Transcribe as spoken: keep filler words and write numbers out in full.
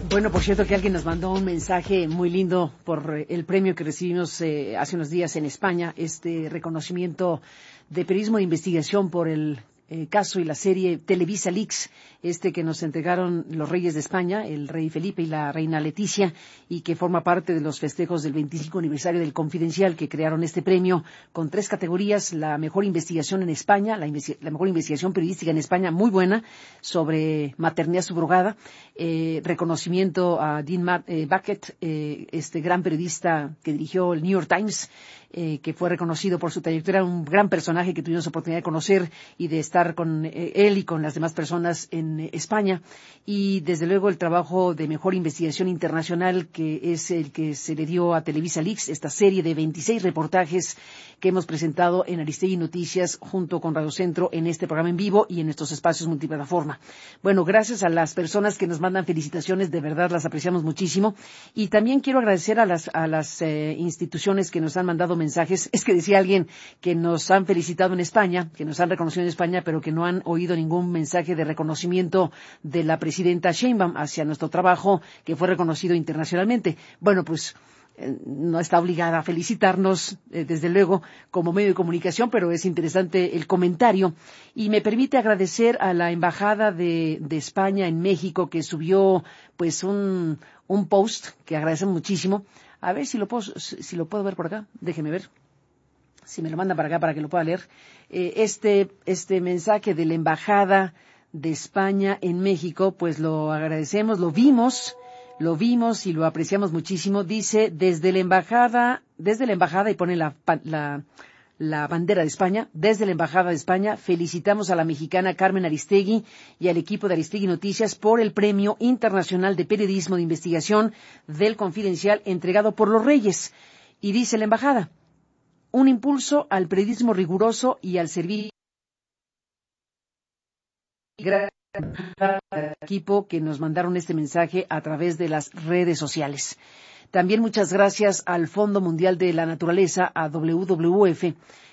Bueno, por cierto que alguien nos mandó un mensaje muy lindo por el premio que recibimos eh, hace unos días en España, este reconocimiento de periodismo de investigación por el eh, caso y la serie Televisa Leaks, este que nos entregaron los reyes de España, el rey Felipe y la reina Leticia, y que forma parte de los festejos del veinticinco aniversario del Confidencial, que crearon este premio con tres categorías: la mejor investigación en España, la, investi- la mejor investigación periodística en España, muy buena, sobre maternidad subrogada, eh, reconocimiento a Dean Ma- eh, Bucket, eh, este gran periodista que dirigió el New York Times, eh, que fue reconocido por su trayectoria, un gran personaje que tuvimos oportunidad de conocer y de estar con eh, él y con las demás personas en eh, España. Y desde luego el trabajo de mejor investigación internacional, que es el que se le dio a Televisa Leaks, esta serie de veintiséis reportajes que hemos presentado en Aristegui Noticias junto con Radio Centro en este programa en vivo y en estos espacios multiplataforma. Bueno, gracias a las personas que nos mandan felicitaciones, de verdad las apreciamos muchísimo. Y también quiero agradecer a las, a las eh, instituciones que nos han mandado mensajes. Es que decía alguien que nos han felicitado en España, que nos han reconocido en España, pero que no han oído ningún mensaje de reconocimiento de la presidenta Sheinbaum hacia nuestro trabajo, que fue reconocido internacionalmente. Bueno, pues eh, no está obligada a felicitarnos, eh, desde luego, como medio de comunicación, pero es interesante el comentario. Y me permite agradecer a la Embajada de, de España en México, que subió pues un, un post que agradecemos muchísimo. A ver si lo puedo, si lo puedo ver por acá. Déjeme ver si me lo manda para acá para que lo pueda leer. Eh, este, este mensaje de la Embajada de España en México, pues lo agradecemos, lo vimos, lo vimos y lo apreciamos muchísimo. Dice, desde la Embajada, desde la Embajada, y pone la, la, la bandera de España, desde la Embajada de España, felicitamos a la mexicana Carmen Aristegui y al equipo de Aristegui Noticias por el Premio Internacional de Periodismo de Investigación del Confidencial entregado por los Reyes. Y dice la Embajada, un impulso al periodismo riguroso y al servicio. Gracias al equipo que nos mandaron este mensaje a través de las redes sociales. También muchas gracias al Fondo Mundial de la Naturaleza, a W W F,